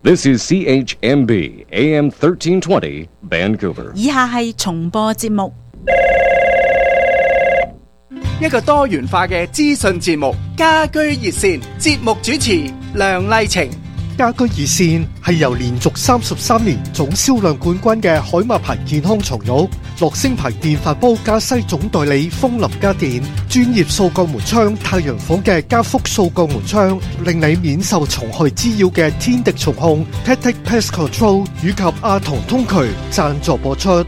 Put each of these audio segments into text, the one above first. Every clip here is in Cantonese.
This is CHMB AM 1320 Vancouver。 以下係重播節目。 一個多元化嘅資訊節目，家居熱線，節目主持梁麗晴。 家居熱線係由連續33年總銷量冠軍嘅海馬牌健康床褥、樂聲牌電飯煲加西總代理風林家電、專業掃鋼門窗太陽房嘅加福掃鋼門窗，令你免受蟲害滋擾嘅天敵蟲控 Tactic Pest Control 以及阿童通渠贊助播出。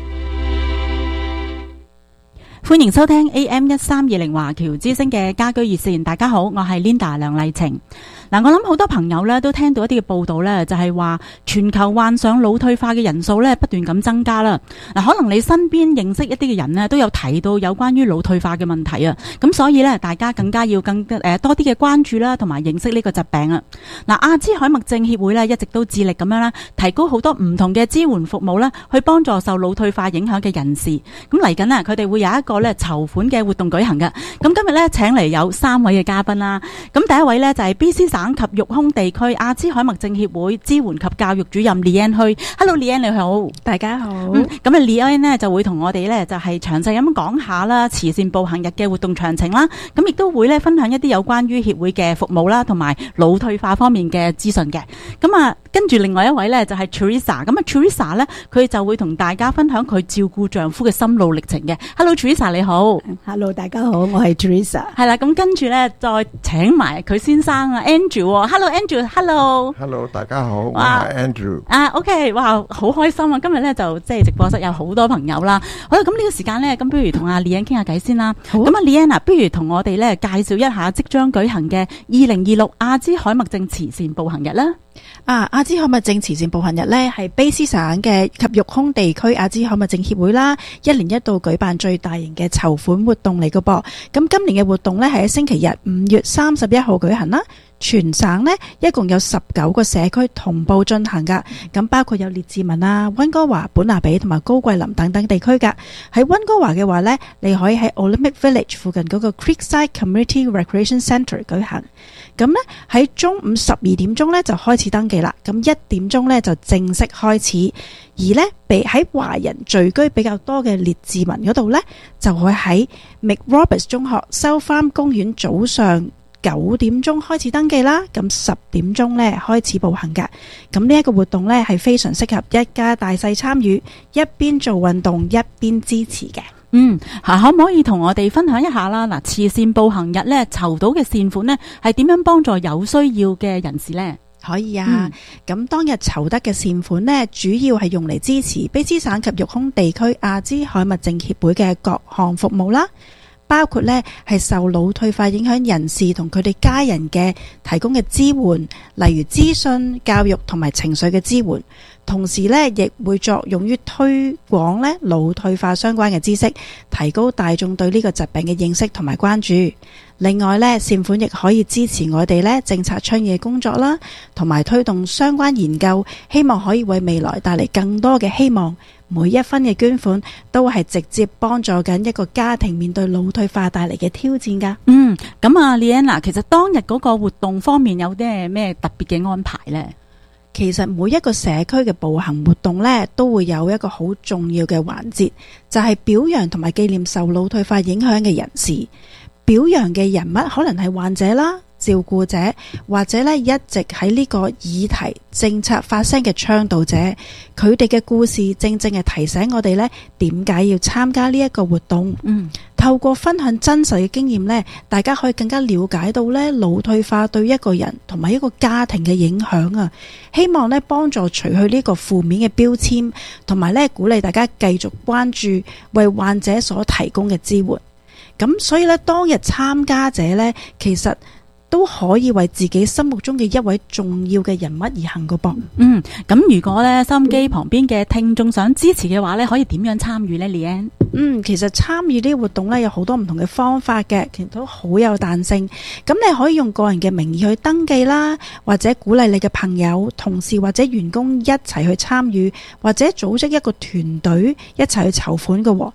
歡迎收聽 AM1320 華僑之聲嘅家居熱線。大家好，我係 Linda 梁麗晴。我諗好多朋友咧都聽到一啲嘅報道咧，就係話全球患上腦退化嘅人數咧不斷咁增加啦。可能你身邊認識一啲嘅人咧都有提到有關於腦退化嘅問題啊。咁所以咧，大家更加要多啲嘅關注啦，同埋認識呢個疾病啊。阿茲海默症協會咧一直都致力咁樣啦，提高好多唔同嘅支援服務啦，去幫助受腦退化影響嘅人士。咁嚟緊佢哋會有一個咧籌款嘅活動舉行嘅。咁今日咧請嚟有3位嘅嘉賓啦。咁第一位咧就係 BC 省及育空地區阿茲海默症協會支援及教育主任 Leanne Hui。Hello Leanne，你好。 大家好。 咁Leanne呢就會同我哋咧就係詳細咁講下啦慈善步行日嘅活動詳情啦。咁亦都會咧分享一啲有關於協會嘅服務啦，同埋腦退化方面嘅資訊嘅。咁跟住另外一位咧就係 Teresa。咁Teresa 咧佢就會同大家分享佢照顧丈夫嘅心路歷程嘅。Hello Teresa，你好。 Hello， 大家好，我係 Teresa。 係啦，咁跟住咧再請埋佢先生Andrew。Hello Andrew，Hello。 大家好，我係 Andrew。 OK， 哇，好開心啊！今日咧就即係直播室有好多朋友啦。好啦，咁呢個時間咧，咁不如同阿 Leanne 傾下偈先啦。咁Leanne，不如同我哋咧介紹一下即將舉行嘅2026阿茲海默症慈善步行日啦。 阿茲海默症慈善步行日呢係卑詩省嘅及育空地區阿茲海默症協會啦，一年一度舉辦最大型嘅籌款活動嚟嘅噃。咁今年嘅活動呢係喺星期日5月31號舉行啦。全省呢一共有19個社區同步進行噶，咁包括有列治文啊、溫哥華、本拿比同埋高貴林等等地區噶。喺溫哥華嘅話呢，你可以喺 Olympic Village 附近嗰個 Creekside Community Recreation Centre 舉行。咁呢喺中午12點鐘呢就開始登記啦，咁1點鐘呢就正式開始。而呢喺華人聚居比較多嘅列治文嗰度呢，就會喺 McRoberts 中學 South Farm 公園早上9點鐘開始登記啦，咁10點鐘呢開始步行㗎。咁呢一個活動呢係非常適合一家大細參與，一邊做運動一邊支持嘅。 可唔可以同我哋分享一下啦？慈善步行日呢籌到嘅善款呢係點樣幫助有需要嘅人士呢？ 可以啊，咁當日籌得嘅善款呢，主要係用嚟支持卑詩省及育空地區阿茲海默症協會嘅各項服務啦。包括呢係受腦退化影響人士同佢哋家人嘅提供嘅支援，例如資訊、教育同埋情緒嘅支援。同時呢亦會作用於推廣呢腦退化相關嘅知識，提高大眾對呢個疾病嘅認識同埋關注。另外呢，善款亦可以支持我哋呢政策倡議嘅工作啦，同埋推動相關研究，希望可以為未來帶嚟更多嘅希望。每一分嘅捐款都係直接幫助緊一個家庭面對腦退化帶嚟嘅挑戰㗎。 咁Leanne，其實當日嗰個活動方面有啲咩特別嘅安排呢？ 其實每一個社區嘅步行活動呢，都會有一個好重要嘅環節，就係表揚同埋紀念受腦退化影響嘅人士。表揚嘅人物可能係患者啦、照顧者，或者呢一直喺呢個議題政策發聲嘅倡導者，佢哋嘅故事正正係提醒我哋呢點解要參加呢一個活動。透過分享真實嘅經驗呢，大家可以更加了解到呢腦退化對一個人同埋一個家庭嘅影響啊！希望呢幫助除去呢個負面嘅標籤，同埋呢鼓勵大家繼續關注為患者所提供嘅支援。咁所以呢，當日參加者呢，其實都可以為自己心目中嘅一位重要嘅人物而行個噃。 咁如果呢收音機旁邊嘅聽眾想支持嘅話呢，可以點樣參與呢 Leanne？ 其實參與呢啲活動呢，有好多唔同嘅方法嘅，其實都好有彈性。咁你可以用個人嘅名義去登記啦，或者鼓勵你嘅朋友、同事或者員工一齊去參與，或者組織一個團隊一齊去籌款嘅。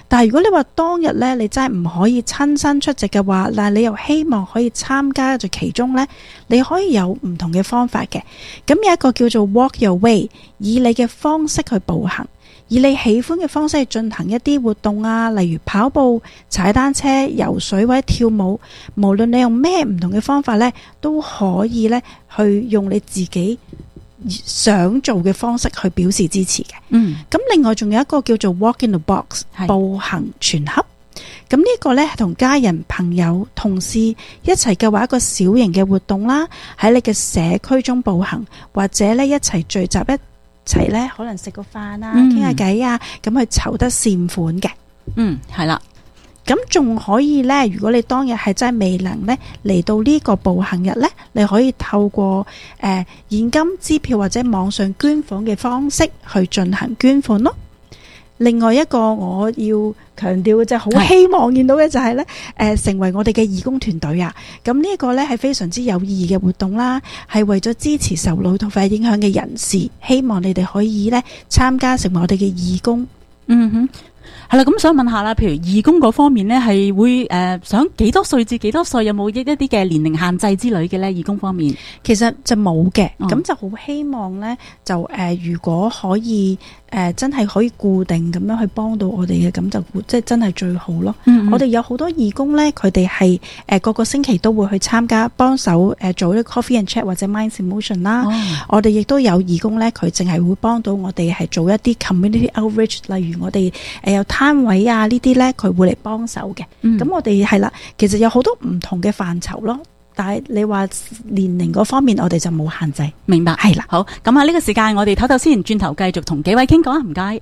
但係如果你話當日呢，你真係唔可以親身出席嘅話，但係你又希望可以參加在其中呢，你可以有唔同嘅方法嘅。咁有一個叫做 Walk Your Way， 以你嘅方式去步行，以你喜歡嘅方式去進行一啲活動啊，例如跑步、踩單車、游水或者跳舞，無論你用咩唔同嘅方法呢，都可以呢去用你自己想做嘅方式去表示支持嘅。咁另外仲有一個叫做 Walk in the Box， 步行全盒。咁呢個呢係同家人、朋友、同事一齊嘅話，一個小型嘅活動啦，喺你嘅社區中步行，或者呢一齊聚集一齊呢，可能食個飯啊，傾下偈啊，咁去籌得善款嘅。 係啦。 咁仲可以呢，如果你當日係真係未能呢嚟到呢個步行日呢，你可以透過現金支票或者網上捐款嘅方式去進行捐款咯。另外一個我要強調嘅就係好希望見到嘅就係呢，成為我哋嘅義工團隊啊！咁呢一個呢係非常之有意義嘅活動啦，係為咗支持受腦退化影響嘅人士，希望你哋可以呢參加成為我哋嘅義工。 係啦，咁想問下啦，譬如義工嗰方面呢，係會想幾多歲至幾多歲，有冇一啲嘅年齡限制之類嘅呢？義工方面其實就冇嘅，咁就好希望呢，就如果可以真係可以固定咁樣去幫到我哋嘅，咁就即係真係最好咯。我哋有好多義工呢，佢哋係個個星期都會去參加幫手做一個 coffee and chat 或者 Minds in Motion 啦。我哋亦都有義工呢，佢淨係會幫到我哋係做一啲 community outreach， 例如我哋有攤位啊呢啲呢，佢會嚟幫手嘅。咁我哋係啦，其實有好多唔同嘅範疇咯。但係你話年齡嗰方面，我哋就冇限制。 明白，係啦。好，咁啊呢個時間我哋唞唞先，轉頭繼續同幾位傾講啊，唔該。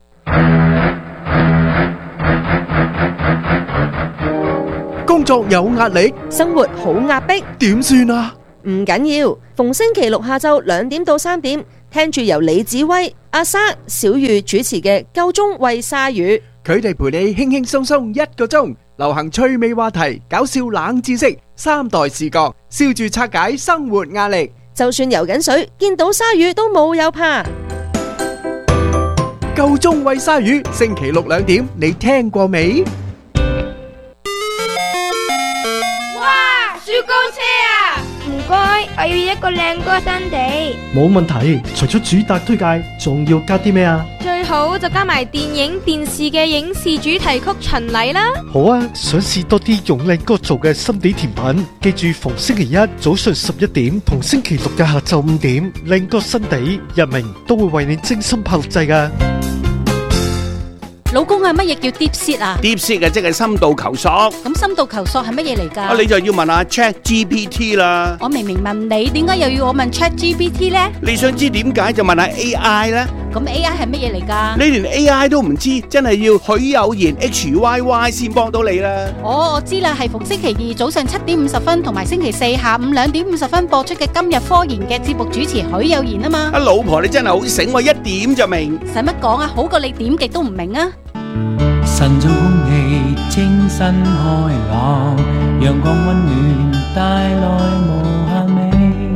工作有壓力， 生活好壓迫， 點算啊？ 唔緊要，逢星期六下晝2點到3點，聽住由李子威、阿莎、小玉主持嘅夠鐘喂鯊魚， 佢哋陪你輕輕鬆鬆1個鐘，流行趣味話題、搞笑冷知識、3代視角，笑住拆解生活壓力。 就算游緊水，見到鯊魚都冇有怕。 夠鐘喂鯊魚，星期六2點，你聽過未？ 哇！雪糕車啊！唔該，我要一個靚歌新地。 冇問題，除咗主打推介，仲要加啲咩啊？ 最好就加埋電影、電視嘅影視主題曲巡禮啦。 好啊，想試多啲用靚歌做嘅心地甜品，記住逢星期一早上11點同星期六嘅下晝5點，靚歌新地日明都會為你精心拍錄製㗎。 老公啊，乜嘢叫 deep seat 啊 ？deep seat 即係深度求索。 咁深度求索係乜嘢嚟㗎？ 你就要問下 ChatGPT 啦。 我明明問你，點解又要我問 ChatGPT 呢？ 你想知點解就問下 AI 啦。 咁 AI 係乜嘢嚟㗎？ 你連 AI 都唔知，真係要許有言 HYY 先幫到你啦。 我知啦，係逢星期二早上7點50分同埋星期四下午2點50分播出嘅今日科研嘅節目主持許有言啊嘛。 阿老婆你真係好醒，我一點就明。 使乜講啊？好過你點極都唔明啊！ 晨早空氣清新開朗，陽光溫暖帶來無限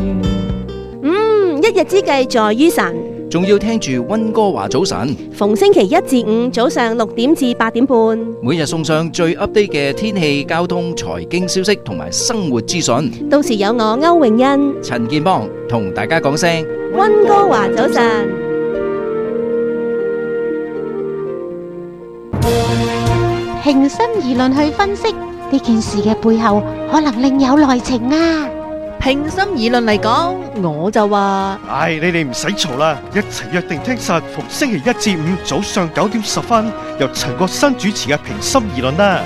美。 一日之計在於晨， 仲要聽住溫哥華早晨。 逢星期1至5早上6點至8點半， 每日送上最 update 嘅天氣、交通、財經消息同埋生活資訊。 到時有我歐詠欣、 陳建邦同大家講聲溫哥華早晨。 平心而論去分析呢件事嘅背後，可能另有內情啊！ 平心而論嚟講，我就話： 你哋唔使嘈啦，一齊約定聽實，逢星期1至5早上9點10分，由陳國新主持嘅平心而論啦。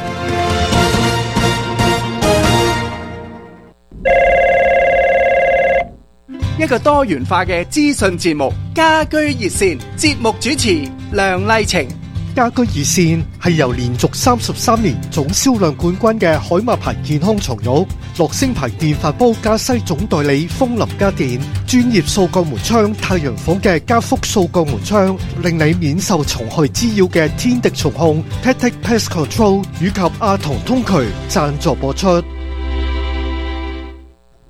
一個多元化嘅資訊節目，家居熱線，節目主持梁麗晴。 家居熱線係由連續33年總銷量冠軍嘅海馬牌健康床褥、樂聲牌電飯煲加西總代理風林家電、專業掃鋼門窗太陽房嘅加福掃鋼門窗，令你免受蟲害滋擾嘅天敵蟲控 Tactic Pest Control 以及阿童通渠贊助播出。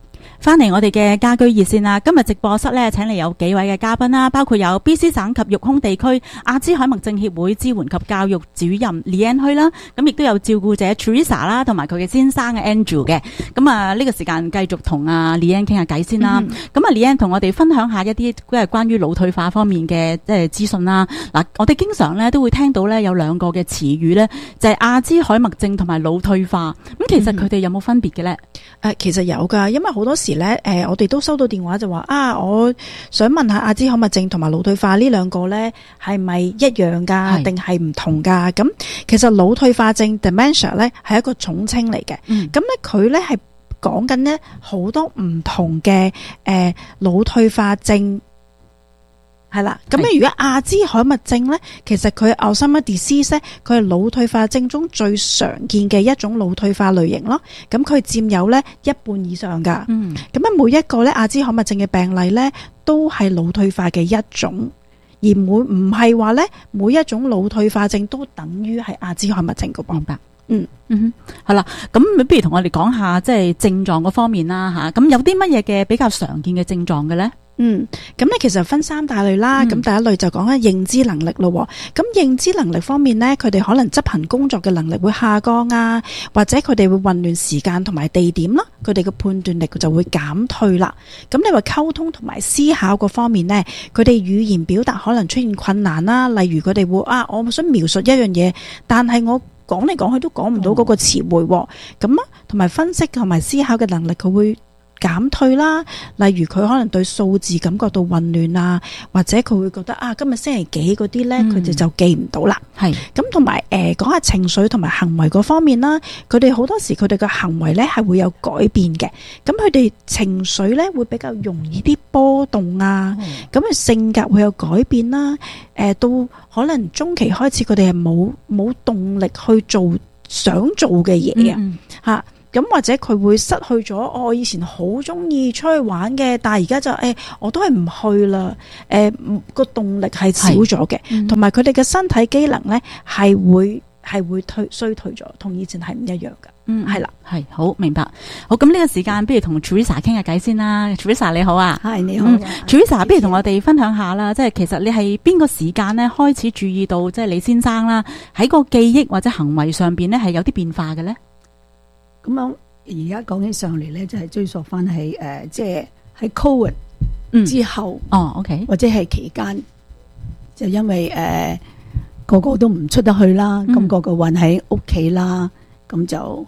翻嚟我哋嘅家居熱線啦，今日直播室咧請嚟有幾位嘅嘉賓啦，包括有 BC 省及育空地區阿茲海默症協會支援及教育主任 Leanne 虛啦，咁亦都有照顧者 Teresa 啦，同埋佢嘅先生嘅 Andrew 嘅。咁啊呢個時間繼續同阿 Leanne 傾下偈先啦。咁啊 Leanne 同我哋分享下一啲關於腦退化方面嘅資訊啦。嗱，我哋經常咧都會聽到咧有兩個嘅詞語咧，就係阿茲海默症同埋腦退化。咁其實佢哋有冇分別嘅咧？ 其實有噶，因為好多時咧，我哋都收到電話就話我想問下阿茲海默症同埋腦退化呢兩個咧係咪一樣噶，定係唔同噶？咁其實腦退化症 dementia 咧係一個總稱嚟嘅，咁咧佢咧係講緊咧好多唔同嘅腦退化症。係啦，咁如果阿茲海默症咧，其實佢 Alzheimer's disease 咧，佢係腦退化症中最常見嘅一種腦退化類型咯。咁佢佔有咧一半以上噶。咁每一個咧阿茲海默症嘅病例咧，都係腦退化嘅一種，而唔係話咧每一種腦退化症都等於係阿茲海默症噶噃。明白。 係啦，咁不如同我哋講下即係症狀嗰方面啦吓。咁有啲乜嘢嘅比較常見嘅症狀嘅咧？ 咁咧其實分三大類啦。咁第一類就講緊認知能力咯。咁認知能力方面咧，佢哋可能執行工作嘅能力會下降啊，或者佢哋會混亂時間同埋地點啦，佢哋嘅判斷力就會減退啦。咁你話溝通同埋思考嗰方面咧，佢哋語言表達可能出現困難啦。例如佢哋會我想描述一樣嘢，但係我講嚟講去都講唔到嗰個詞彙。咁同埋分析同埋思考嘅能力佢會減退啦，例如佢可能對數字感覺到混亂啊，或者佢會覺得今日星期幾嗰啲呢，佢哋就記唔到啦。係咁，同埋講下情緒同埋行為嗰方面啦，佢哋好多時佢哋嘅行為呢係會有改變嘅。咁佢哋情緒呢會比較容易啲波動啊，咁佢性格會有改變啦。到可能中期開始佢哋係冇動力去做想做嘅嘢啊。咁或者佢會失去咗我以前好中意出去玩嘅，但係而家就我都係唔去啦。個動力係少咗嘅，同埋佢哋嘅身體機能咧係會衰退咗，同以前係唔一樣㗎。係啦，係好明白。好，咁呢個時間不如同 Teresa 傾下偈先啦。Teresa 你好啊，係你好。Teresa 不如同我哋分享下啦，即係其實你係邊個時間咧開始注意到即係李先生啦喺個記憶或者行為上邊咧係有啲變化嘅咧？ 咁樣而家講起上嚟咧，就係追溯翻喺即係喺 COVID 之後 ，OK， 或者係期間，就因為個個都唔出得去啦，咁個個困喺屋企啦，咁就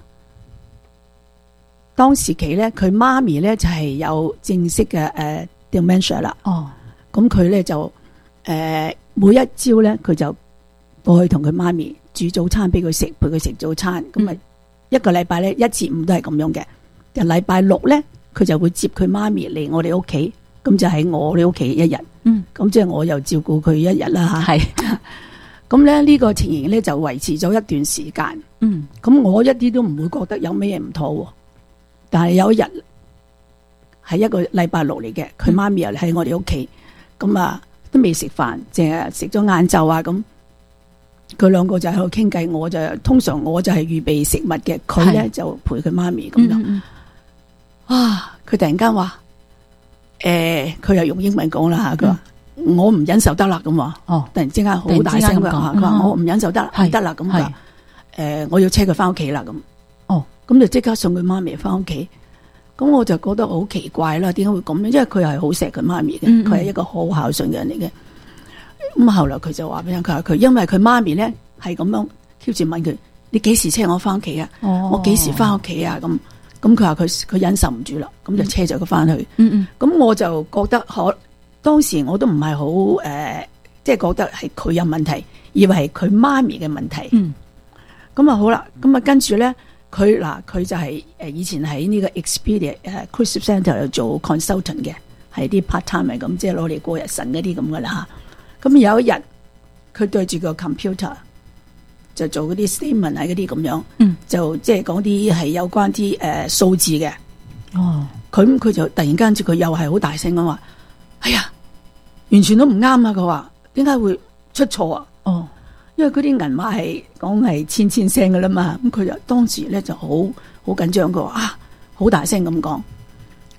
當時期咧，佢媽咪咧就係有正式嘅dementia 啦。咁佢咧就每一朝咧，佢就過去同佢媽咪煮早餐俾佢食，陪佢食早餐，咁咪。一個禮拜咧1至5都係咁樣嘅，就禮拜6咧佢就會接佢媽咪嚟我哋屋企，咁就喺我哋屋企一日，咁即係我又照顧佢一日啦吓。係，咁咧呢個情形咧就維持咗一段時間。咁我一啲都唔會覺得有咩嘢唔妥，但係有一日係一個禮拜6嚟嘅，佢媽咪又喺我哋屋企，咁都未食飯，淨係食咗晏晝啊咁。佢兩個就喺度傾偈，通常我就係預備食物嘅，佢咧就陪佢媽咪咁樣。佢突然間話，佢又用英文講啦吓，佢話我唔忍受得啦咁話。突然之間好大聲佢話我唔忍受得啦，唔得啦咁佢我要車佢翻屋企啦咁。咁就即刻送佢媽咪翻屋企。咁我就覺得好奇怪啦，點解會咁樣？因為佢係好錫佢媽咪嘅，佢係一個好孝順嘅人嚟嘅。咁後來佢就話俾佢話佢，因為佢媽咪咧係咁樣 keep 住問佢，你幾時車我翻屋企啊？我幾時翻屋企啊？咁佢話佢忍受唔住啦，咁就車咗佢翻去。咁我就覺得當時我都唔係好即係覺得係佢有問題，以為係佢媽咪嘅問題。咁好啦，咁跟住咧佢就係以前喺呢個 Expedia Cruise Center 度做 consultant 嘅，係啲 part time 咁，即係攞嚟過日神嗰啲咁噶啦吓。咁有一日，佢對住個 computer 就做嗰啲 statement 嗰啲咁樣，就即係講啲係有關啲數字嘅。佢就突然間佢又係好大聲咁話：哎呀，完全都唔啱啊！佢話點解會出錯啊？因為嗰啲銀碼係講係千聲噶啦嘛。咁佢就當時咧就好緊張，佢話好大聲咁講。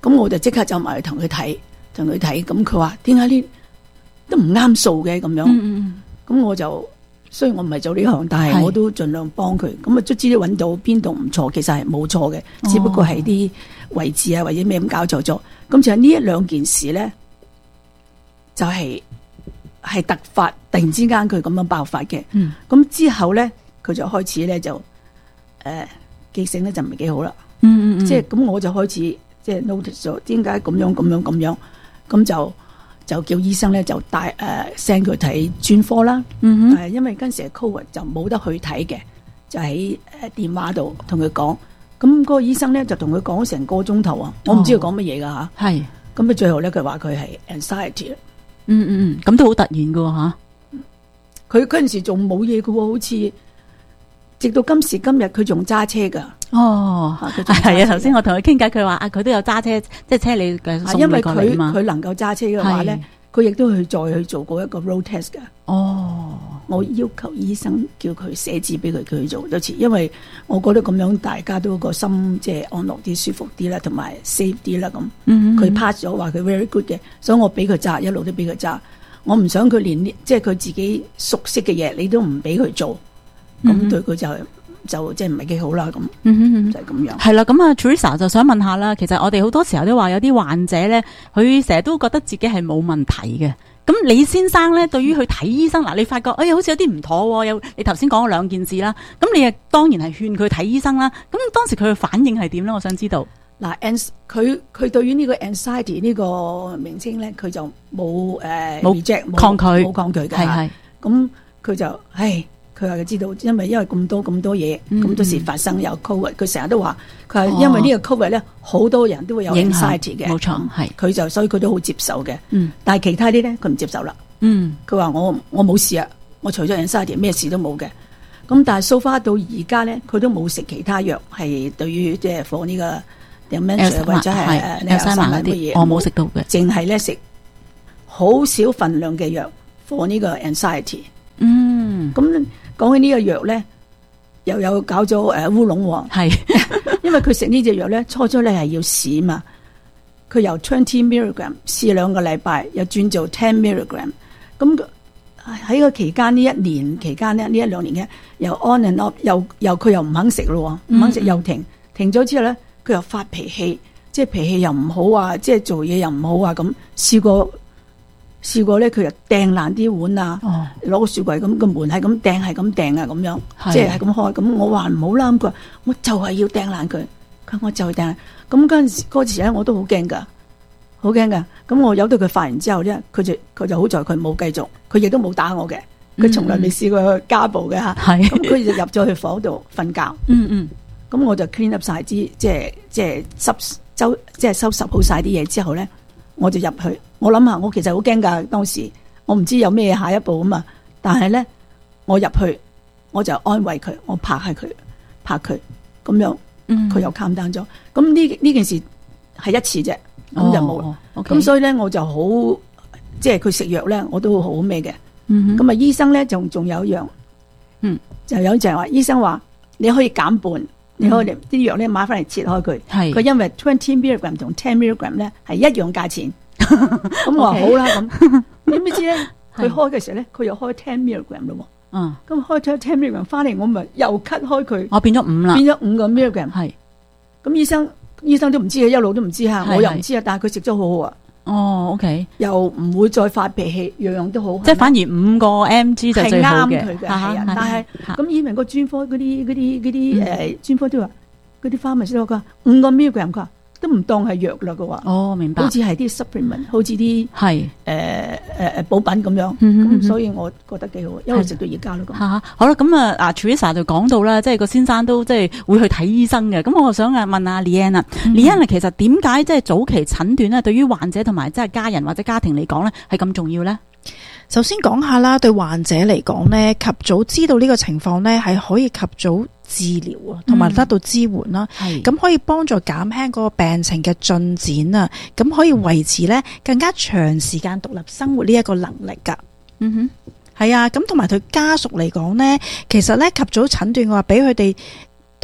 咁我就即刻走埋去同佢睇，咁佢話點解呢都唔啱數嘅咁樣，咁我就雖然我唔係做呢行，但係我都盡量幫佢，咁啊卒之都揾到邊度唔錯，其實係冇錯嘅，只不過係啲位置啊或者咩咁搞錯咗，咁就係呢一兩件事咧，就係突發，突然之間佢咁樣爆發嘅，咁之後咧佢就開始咧就記性咧就唔係幾好啦，即係咁我就開始即係 notice 咗點解咁樣，咁就叫醫生咧就帶send 佢睇專科啦，因為嗰陣時係 COVID 就冇得去睇嘅，就喺電話度同佢講，咁嗰個醫生咧就同佢講成個鐘頭啊，我唔知佢講乜嘢噶吓，係，咁最後咧佢話佢係 anxiety， 咁都好突然噶吓， 佢嗰陣時仲冇嘢噶，好似直到今時今日佢仲揸車噶。 係啊！頭先我同佢傾偈，佢話佢都有揸車，即係車你嘅送你過嚟嘛。 因為佢能夠揸車嘅話咧，佢亦都再去做過一個 road test 嘅。我要求醫生叫佢寫字俾佢去做多次，因為我覺得咁樣大家都個心即係安樂啲、舒服啲啦，同埋 safe 啲啦咁。佢 pass 咗，話佢 very good 嘅，所以我俾佢揸，一路都俾佢揸。我唔想佢連即係佢自己熟悉嘅嘢，你都唔俾佢做，咁對佢就即係唔係幾好啦咁，就係咁樣。 係啦，咁啊 Teresa 就想問下啦，其實我哋好多時候都話有啲患者咧，佢成日都覺得自己係冇問題嘅。咁李先生咧，對於去睇醫生嗱，你發覺好似有啲唔妥，你頭先講咗兩件事啦，咁你當然係勸佢睇醫生啦。咁當時佢嘅反應係點咧？我想知道。 嗱，佢對於呢個 anxiety 呢個名稱咧，佢就冇reject 冇抗拒嘅，係咁佢就佢話佢知道，因為咁多嘢，咁多事發生有 COVID，佢成日都話佢係因為呢個 COVID 咧，好多人都會有 anxiety 嘅，冇錯，係佢就所以佢都好接受嘅。但係其他啲咧，佢唔接受啦。佢話我冇事啊，我除咗 anxiety 咩事都冇嘅。咁但係 so far 到而家咧，佢都冇食其他藥，係對於即係 for 呢個 dementia 或者係Alzheimer啲嘢，我冇食到嘅，淨係咧食好少份量嘅藥 for 呢個 anxiety。咁講起呢個藥咧，又有搞咗烏龍喎，係，因為佢食呢隻藥咧，初咧係要試嘛，佢由 20 milligram 試2個禮拜，又轉做10 milligram， 咁喺個期間呢一年期間咧，呢1-2年嘅又 on and off， 又佢又唔肯食咯，唔肯食又停咗之後咧，佢又發脾氣，即係脾氣又唔好啊，即係做嘢又唔好啊，咁試過咧，佢又掟爛啲碗啊，攞個雪櫃咁個門係咁掟啊咁樣，即係咁開。咁我話唔好啦，佢話我就係要掟爛佢，我就係掟。咁嗰時咧，我都好驚噶。咁我由到佢發完之後咧，佢就好在佢冇繼續，佢亦都冇打我嘅，佢從來未試過家暴嘅吓。咁佢就入咗去房度瞓覺。咁我就 clean up 晒啲即係收拾好晒啲嘢之後咧，我就入去。我諗下，我其實好驚噶，當時我唔知有咩下一步啊嘛。但係咧，我入去我就安慰佢，我拍佢咁樣，佢又 calm down咗。咁呢件事係一次啫，咁就冇啦。咁所以咧，我就好即係佢食藥咧，我都好咩嘅。咁啊，醫生咧仲有一樣，就係話醫生話你可以減半，你可以啲藥咧買翻嚟切開佢。佢因為20 milligram 同10 milligram 咧係一樣價錢。咁我話好啦，咁點知咧佢開嘅時候咧，佢又開10 milligram 咯。咁開咗10 milligram 翻嚟，我咪又 cut 開佢。我變咗5啦，變咗5個 milligram。係咁醫生都唔知嘅，一路都唔知吓，我又唔知啊。但係佢食咗好好啊。OK， 又唔會再發脾氣，樣樣都好。即係反而5個 mg 就最好嘅。係啱佢嘅，係啊。但係咁以為個專科嗰啲專科都話嗰啲pharmacist佢話5個 milligram 佢話。都唔當係藥啦嘅話，明白，好似係啲 supplement， 好似啲係補品咁樣，咁所以我覺得幾好，一路食到而家咯。好啦，咁啊Teresa 就講到啦，即係個先生都即係會去睇醫生嘅。咁我想問下 Leanne 啊，Leanne 其實點解即係早期診斷咧，對於患者同埋即係家人或者家庭嚟講咧，係咁重要咧？ 首先講下啦，對患者嚟講呢，及早知道呢個情況呢，係可以及早治療啊，同埋得到支援啦。咁可以幫助減輕嗰個病情嘅進展啊，咁可以維持呢更加長時間獨立生活呢一個能力噶。係啊，咁同埋對家屬嚟講呢，其實呢及早診斷嘅話，俾佢哋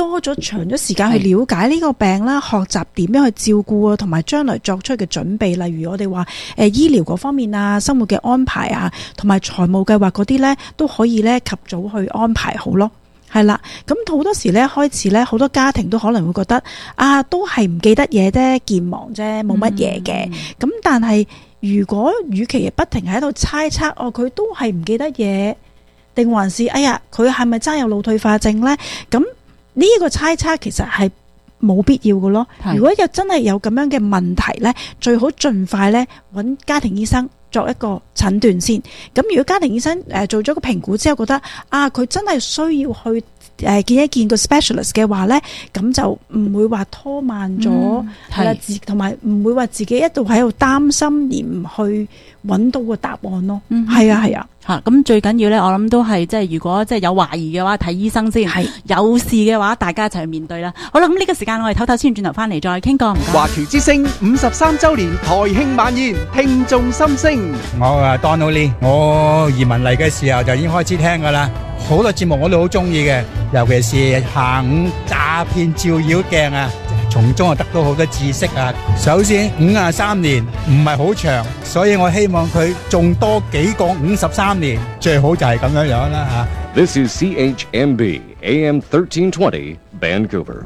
多咗長咗時間去了解呢個病啦，學習點樣去照顧啊，同埋將來作出嘅準備。例如我哋話醫療嗰方面啊，生活嘅安排啊，同埋財務計劃嗰啲呢，都可以呢及早去安排好咯。係啦，咁好多時呢，開始呢，好多家庭都可能會覺得都係唔記得嘢啫，健忘啫，冇乜嘢嘅。咁但係如果與其不停喺度猜測，佢都係唔記得嘢，定還是佢係咪真係有腦退化症呢？咁呢個猜測其實係冇必要嘅咯。如果真係有咁樣嘅問題呢，最好盡快呢揾家庭醫生作一個診斷先。咁如果家庭醫生做咗個評估之後覺得佢真係需要去見一見個 specialist 嘅話呢，咁就唔會話拖慢咗，同埋唔會話自己一度喺度擔心而唔去揾到個答案咯。係啊。 咁最緊要咧，我諗都係即係如果即係有懷疑嘅話，睇醫生先。有事嘅話，大家一齊去面對啦。好啦，咁呢個時間我哋唞唞先，轉頭翻嚟再傾過。唔該。 華僑之聲53週年台慶晚宴，聽眾心聲。 我Donald Lee，我移民嚟嘅時候就已經開始聽噶啦，好多節目我都好中意嘅，尤其是下午詐騙照妖鏡啊，從中得到好多知識啊。首先53年唔係好長，所以我希望佢仲多幾個53年，最好就係咁樣樣啦吓。 This is CHMB AM 1320 Vancouver。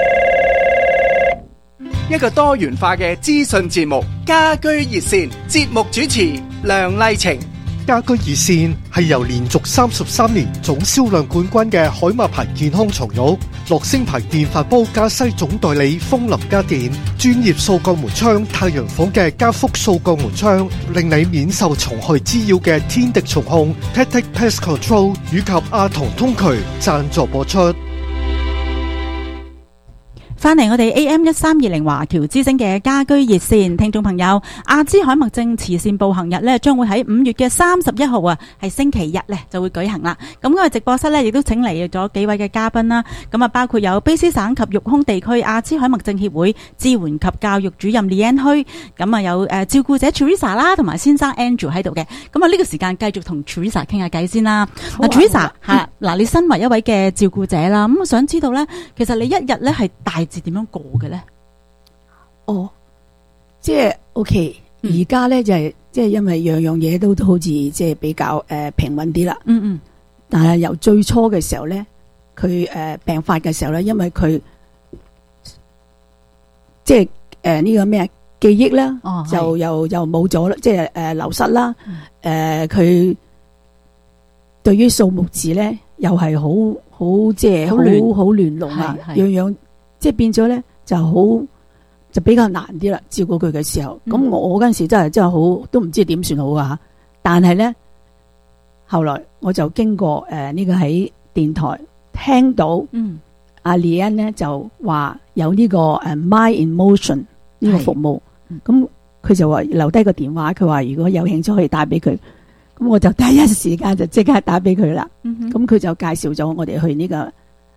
一個多元化嘅資訊節目，家居熱線，節目主持梁麗晴。 家居熱線係由連續33年總銷量冠軍嘅海馬牌健康床褥、樂聲牌電飯煲加西總代理風林家電、專業掃鋼門窗太陽房嘅加福掃鋼門窗，令你免受蟲害滋擾嘅天敵蟲控 Tactic Pest Control 以及阿童通渠贊助播出。 翻嚟我哋 AM1320 華僑之聲嘅家居熱線，聽眾朋友，阿茲海默症慈善步行日呢將會喺5月嘅31號係星期日呢就會舉行啦。咁我哋直播室呢亦都請嚟咗幾位嘅嘉賓啦。咁包括有卑詩省及育空地區阿茲海默症協會支援及教育主任 Leanne Hui， 咁有照顧者 Teresa 啦，同埋先生 Andrew 喺度嘅。咁呢個時間繼續同 Teresa 傾下偈先啦。Teresa 嗱，你身為一位嘅照顧者啦，咁我想知道呢，其實你一日呢係大點樣過嘅咧？ 即係 OK，而家咧就係即係因為樣樣嘢都好似即係比較平穩啲啦。但係由最初嘅時候咧，佢病發嘅時候咧，因為佢即係呢個咩記憶啦，就又冇咗啦，即係流失啦。佢對於數目字咧，又係好即係好亂龍啊，樣樣。即係變咗咧，就比較難啲啦。照顧佢嘅時候，咁我嗰陣時真係好，都唔知點算好啊。但係咧，後來我就經過呢個喺電台聽到，阿 Leanne 咧就話有呢個My Emotion 呢個服務，咁佢就話留低個電話，佢話如果有興趣可以打俾佢，咁我就第一時間就即刻打俾佢啦。咁佢就介紹咗我哋去呢個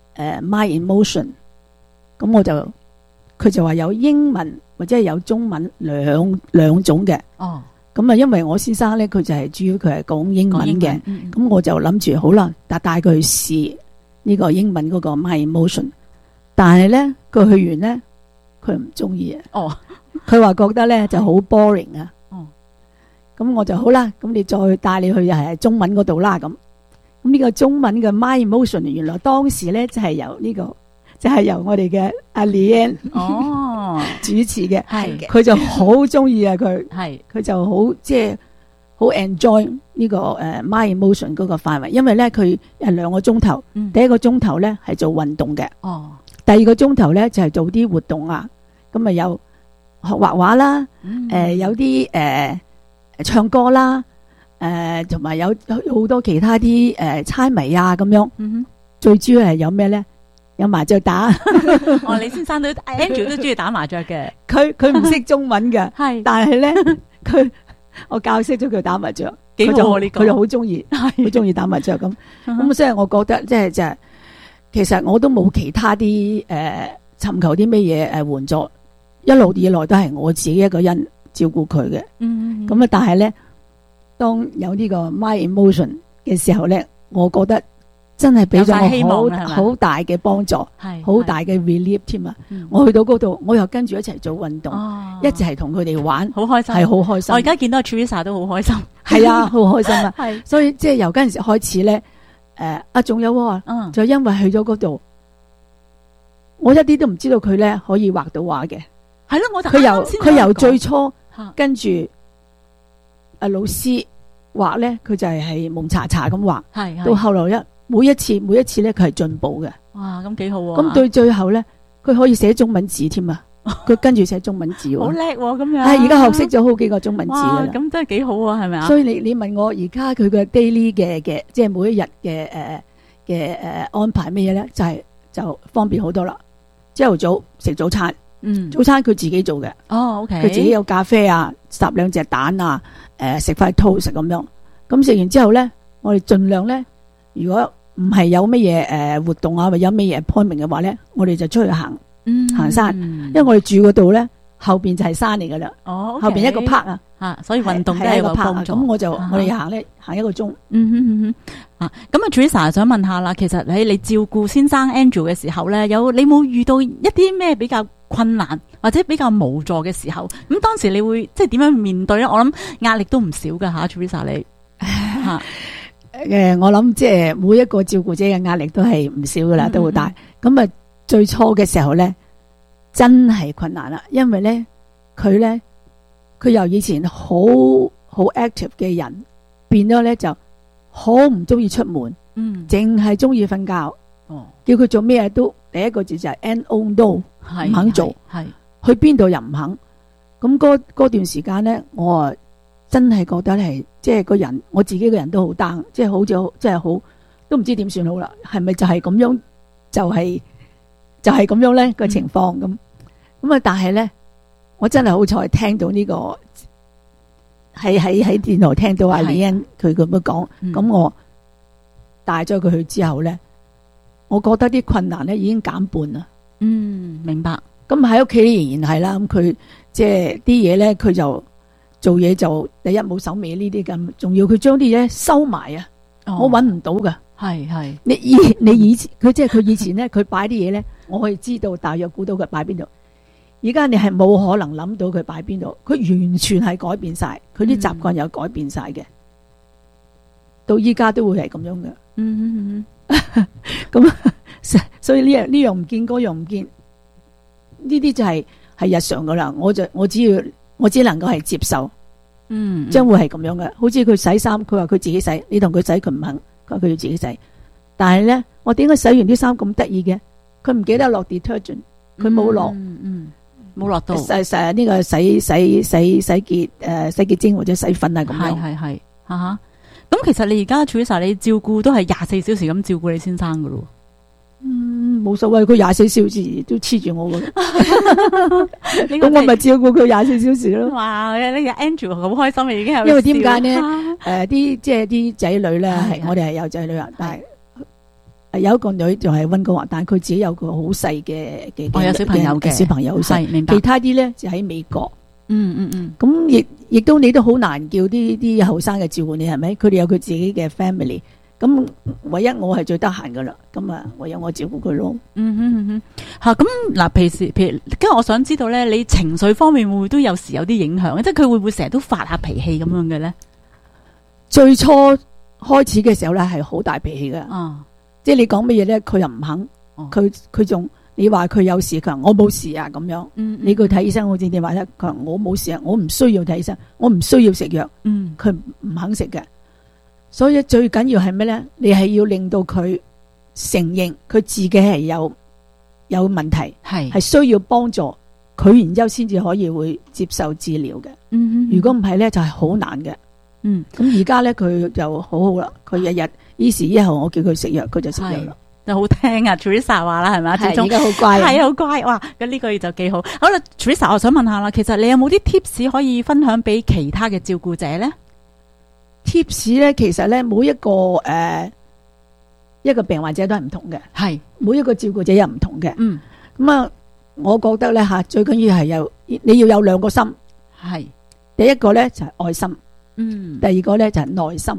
My Emotion。咁佢就話有英文或者係有中文兩種嘅。咁因為我先生咧，佢就係主要佢係講英文嘅。咁我就諗住好啦，帶佢去試呢個英文嗰個 My Emotion。但係咧，佢去完咧，佢唔中意啊。佢話覺得咧就好 boring 啊。咁我就好啦，咁你再帶你去係中文嗰度啦。咁呢個中文嘅 My Emotion 原來當時咧就係由呢個。就係由我哋嘅阿 Leanne 主持嘅，佢就好中意啊！佢就好即係好 enjoy 呢個My Emotion 嗰個範圍，因為咧佢係2個鐘頭，第一個鐘頭咧係做運動嘅，第二個鐘頭咧就係做啲活動啊，咁啊有學畫畫啦，有啲唱歌啦，同埋有好多其他啲猜謎啊咁樣，最主要係有咩咧？有麻雀打。 李先生都 Andrew 都中意打麻雀嘅。 佢唔識中文嘅，但係咧我教識咗佢打麻雀，幾好呢個。佢就好中意，好中意打麻雀咁。咁所以我覺得即係其實我都冇其他啲尋求啲咩嘢援助，一路以來都係我自己一個人照顧佢嘅。咁但係咧，當有呢個 My Emotion 嘅時候咧，我覺得真係俾咗希望我好大嘅幫助，好大嘅 relief 添啊！我去到嗰度，我又跟住一齊做運動，一齊同佢哋玩， 好開心， 係好開心。 我而家見到 Teresa 都好開心， 係啊，好開心啊！ 係， 所以即係由嗰陣時開始咧，仲有喎，就因為去咗嗰度，我一啲都唔知道佢咧可以畫到畫嘅。 係咯， 佢由最初跟住老師畫咧，佢就係蒙查查咁畫，到後來每一次咧，佢係進步嘅。 哇，咁幾好喎！ 咁對最後咧，佢可以寫中文字添啊！佢跟住寫中文字， 好叻咁樣。 而家學識咗好幾個中文字噶啦。 咁真係幾好啊，係咪啊？ 所以你問我而家佢嘅 daily 嘅，即係每一日嘅安排咩嘢咧，就方便好多啦。朝頭早食早餐，早餐佢自己做嘅。 哦 ，OK， 佢自己有咖啡啊，烚2隻蛋啊，食塊 toast 咁樣。咁食完之後咧，我哋盡量咧。如果唔係有乜嘢活動啊，或者有乜嘢 appointment 嘅話咧，我哋就出去行山，因為我哋住嗰度咧後邊就係山嚟噶啦，後邊一個 park 啊， 所以運動都係一個幫助。 咁我哋行一個鐘。 咁啊 Teresa 想問下啦，其實你照顧先生 Andrew 嘅時候咧，你冇遇到一啲咩比較困難或者比較無助嘅時候？咁當時你會即係點樣面對咧？我諗壓力都唔少噶吓 Teresa 你吓。 我諗即係每一個照顧者嘅壓力都係唔少噶啦，都好大。咁啊，最初嘅時候咧，真係困難啦，因為咧佢由以前好 active 嘅人，變咗咧就好唔中意出門，淨係中意瞓覺。叫佢做咩都第一個字就係 no， 唔肯做，去邊度又唔肯。咁嗰段時間咧，我真係覺得係即係個人，我自己個人都好 down，即係好似即係好都唔知點算好啦。係咪就係咁樣？就係咁樣咧個情況咁啊！但係咧，我真係好彩聽到呢個喺電台聽到阿李欣佢咁樣講，咁我帶咗佢去之後咧，我覺得啲困難咧已經減半啦。 明白。 咁喺屋企仍然係啦，咁佢即係啲嘢咧，佢就做嘢就第一冇手尾呢啲咁，仲要佢將啲嘢收埋啊！我搵唔到噶。 係你以前佢即係佢以前咧，佢擺啲嘢咧，我可以知道大約估到佢擺邊度。而家你係冇可能諗到佢擺邊度，佢完全係改變晒，佢啲習慣又改變晒嘅。到依家都會係咁樣嘅。咁所以呢樣唔見，嗰樣唔見，呢啲就係日常噶啦。我只能夠係接受，將會係咁樣嘅。好似佢洗衫，佢話佢自己洗，你同佢洗佢唔肯，佢話佢要自己洗。但係咧，我點解洗完啲衫咁得意嘅？佢唔記得落 detergent， 佢冇落， 冇落到呢個洗潔精或者洗粉啊咁樣。 係咁其實你而家 Teresa 你照顧都係24小時咁照顧你先生噶咯。 冇所謂，佢24小時都黐住我噶。咁我咪照顧佢24小時咯。 哇！呢個 Andrew 好開心啊，已經係。 因為點解呢？即係啲仔女咧，我哋係有仔女啊，但係有一個女仲係溫哥華，但係佢自己有個好細嘅有小朋友嘅小朋友好細， 明白。 其他啲咧就喺美國。咁亦都你都好難叫啲後生嘅照顧你，係咪？佢哋有佢自己嘅 family。咁唯一我係最得閒噶啦，咁啊唯有我照顧佢咯。 咁嗱，譬如，跟住我想知道咧，你情緒方面會唔會都有時有啲影響？即係佢會唔會成日都發下脾氣咁樣嘅咧？ 最初開始嘅時候咧係好大脾氣嘅，即係你講乜嘢咧，佢又唔肯，佢仲你話佢有事，佢話我冇事啊咁樣。你去睇醫生，好似你話咧，佢話我冇事啊，我唔需要睇醫生，我唔需要食藥，佢唔肯食嘅。所以最緊要係咩咧？你係要令到佢承認佢自己係有問題，係需要幫助佢，然之後先至可以會接受治療嘅。如果唔係咧，就係好難嘅。咁而家咧佢就好好啦，佢日日依時依候我叫佢食藥，佢就食藥啦。 就好聽啊 Teresa 話啦，係咪？ 而家好乖， 係好乖。哇！咁呢個嘢就幾好。好啦 Teresa， 我想問下啦，其實你有冇啲 tips 可以分享俾其他嘅照顧者咧 ？tips 咧，其實咧每一個一個病患者都係唔同嘅，係每一個照顧者又唔同嘅。咁啊，我覺得咧最緊要係你要有兩個心，係第一個咧就係愛心，第二個咧就係耐心。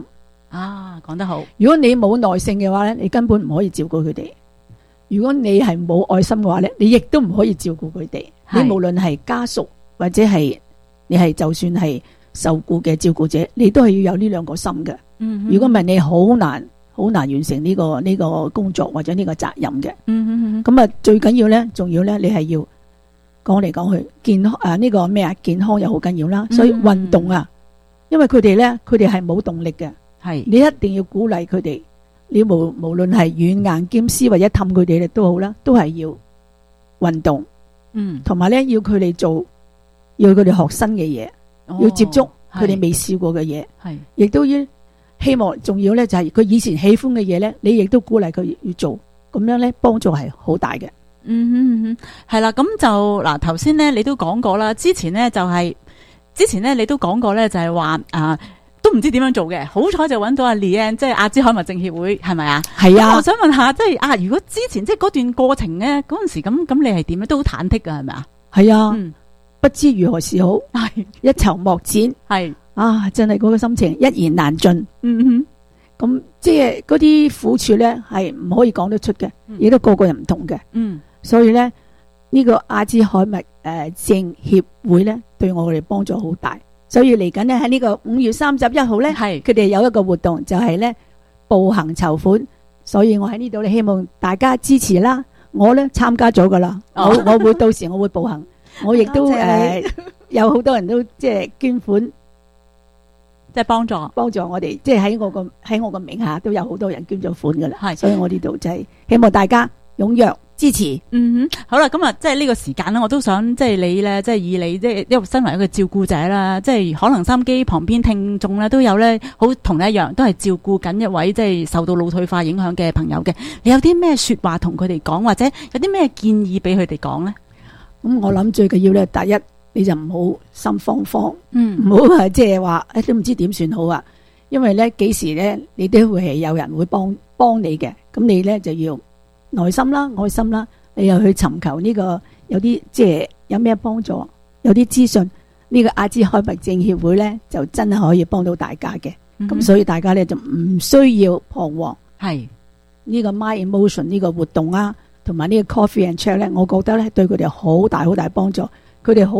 啊，講得好。 如果你冇耐性嘅話咧，你根本唔可以照顧佢哋。如果你係冇愛心嘅話咧，你亦都唔可以照顧佢哋。你無論係家屬或者係你係就算係受僱嘅照顧者，你都係要有呢兩個心嘅。如果唔係，你好難完成呢個工作或者呢個責任嘅。咁啊，最緊要咧，仲要咧，你係要講嚟講去健康呢個咩啊？健康又好緊要啦。所以運動啊，因為佢哋係冇動力嘅，你一定要鼓勵佢哋。你無論係軟硬兼施或者氹佢哋咧都好啦，都係要運動。同埋咧要佢哋要佢哋學新嘅嘢，要接觸佢哋未試過嘅嘢，亦都要希望。仲要咧就係佢以前喜歡嘅嘢咧，你亦都鼓勵佢要做，咁樣咧幫助係好大嘅。 係啦，咁就嗱頭先咧你都講過啦，之前咧你都講過咧就係話都唔知點樣做嘅，好彩就揾到阿 Leanne， 即係阿茲海默症協會，係咪啊？係啊。我想問下，即係如果之前即係嗰段過程咧，嗰陣時咁你係點咧？都好忐忑噶，係咪啊？係啊，不知如何是好，一籌莫展，係真係嗰個心情一言難盡。咁即係嗰啲苦處咧，係唔可以講得出嘅，亦都個個人唔同嘅。所以咧呢個阿茲海默症協會咧，對我哋幫助好大。所以嚟緊呢，喺呢個5月31號咧，佢哋有一個活動，就係咧步行籌款。所以我喺呢度咧，希望大家支持啦。我咧參加咗噶啦，我會到時我會步行。我亦都有好多人都即係捐款， 即係幫助我哋。即係喺我個名下都有好多人捐咗款噶啦。所以我呢度就係希望大家踴躍支持。 好啦，咁啊，即係呢個時間咧，我都想即係你咧，即係以你即係因為身為一個照顧者啦，即係可能收音機旁邊聽眾咧都有咧，好同你一樣，都係照顧緊一位即係受到腦退化影響嘅朋友嘅。你有啲咩說話同佢哋講，或者有啲咩建議俾佢哋講咧？ 咁我諗最緊要咧，第一你就唔好心慌慌，唔好係即係話都唔知點算好啊。因為咧幾時咧你都會係有人會幫你嘅，咁你咧就要耐心啦、愛心啦，你又去尋求呢個有啲即係有咩幫助，有啲資訊，呢個阿茲海默症協會咧就真係可以幫到大家嘅。咁所以大家咧就唔需要彷徨。係呢個 My Emotion 呢個活動啊，同埋呢個 Coffee and Chat 咧，我覺得咧對佢哋好大幫助，佢哋好